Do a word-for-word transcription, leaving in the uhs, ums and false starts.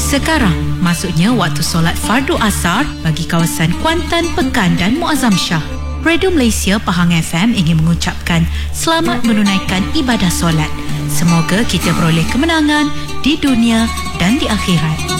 Sekarang, maksudnya waktu solat fardu asar bagi kawasan Kuantan, Pekan dan Muazzam Shah. Radio Malaysia Pahang F M ingin mengucapkan selamat menunaikan ibadah solat. Semoga kita beroleh kemenangan di dunia dan di akhirat.